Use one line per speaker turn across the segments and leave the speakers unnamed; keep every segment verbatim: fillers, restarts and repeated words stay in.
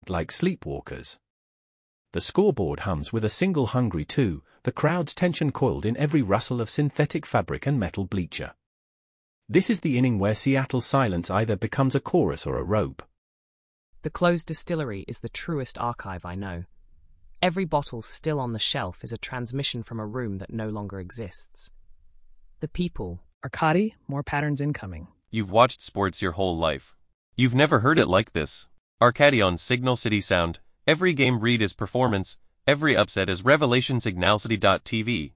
like sleepwalkers. The scoreboard hums with a single hungry two, the crowd's tension coiled in every rustle of synthetic fabric and metal bleacher. This is the inning where Seattle's silence either becomes a chorus or a rope.
The closed distillery is the truest archive I know. Every bottle still on the shelf is a transmission from a room that no longer exists. The people.
Arcadi, more patterns incoming.
You've watched sports your whole life. You've never heard it like this. Arcadi on Signal City Sound. Every game read is performance, every upset is revelation. Signal City dot T V.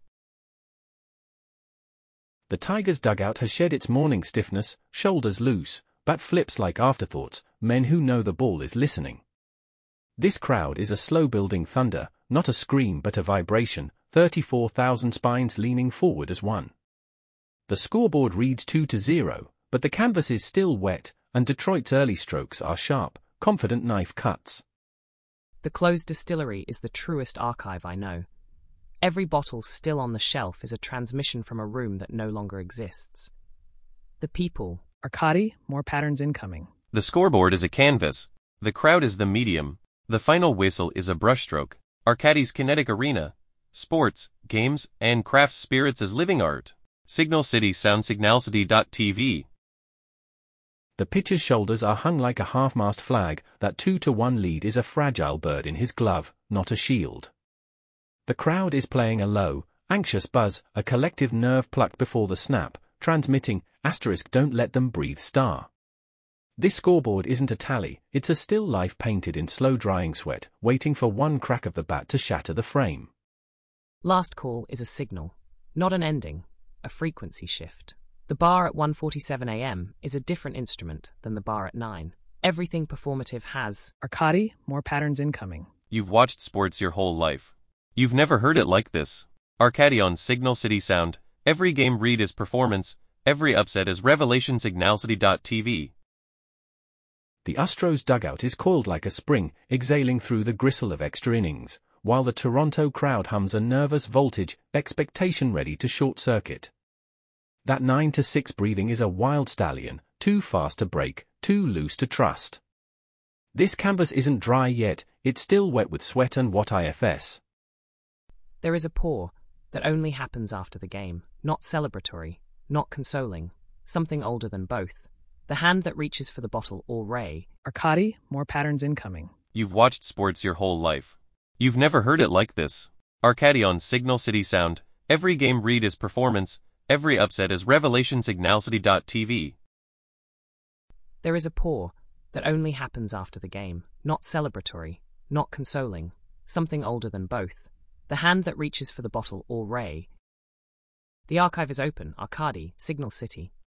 The Tigers' dugout has shed its morning stiffness, shoulders loose, bat flips like afterthoughts, men who know the ball is listening. This crowd is a slow-building thunder, not a scream but a vibration, thirty-four thousand spines leaning forward as one. The scoreboard reads two to zero, but the canvas is still wet, and Detroit's early strokes are sharp, confident knife cuts.
The closed distillery is the truest archive I know. Every bottle still on the shelf is a transmission from a room that no longer exists. The people.
Arcadi, more patterns incoming.
The scoreboard is a canvas. The crowd is the medium. The final whistle is a brushstroke. Arcadi's kinetic arena. Sports, games, and craft spirits as living art. Signal City Sound. Signal City dot T V.
The pitcher's shoulders are hung like a half-mast flag. That two to one lead is a fragile bird in his glove, not a shield. The crowd is playing a low, anxious buzz, a collective nerve plucked before the snap, transmitting, asterisk don't let them breathe star. This scoreboard isn't a tally, it's a still life painted in slow-drying sweat, waiting for one crack of the bat to shatter the frame.
Last call is a signal, not an ending, a frequency shift. The bar at one forty-seven a m is a different instrument than the bar at nine. Everything performative has.
Arcadi, more patterns incoming.
You've watched sports your whole life. You've never heard it like this. Arcadi on Signal City Sound. Every game read is performance, every upset is revelation. Signal City dot T V.
The Astros dugout is coiled like a spring, exhaling through the gristle of extra innings, while the Toronto crowd hums a nervous voltage, expectation ready to short-circuit. That nine to six breathing is a wild stallion, too fast to break, too loose to trust. This canvas isn't dry yet, it's still wet with sweat and what ifs.
There is a pour that only happens after the game, not celebratory, not consoling, something older than both. The hand that reaches for the bottle or ray.
Arcadi, more patterns incoming.
You've watched sports your whole life. You've never heard it like this. Arcadi on Signal City Sound. Every game read is performance, every upset is revelation. Signal City dot T V.
There is a pour that only happens after the game, not celebratory, not consoling, something older than both. The hand that reaches for the bottle or ray. The archive is open. Arcadi, Signal City.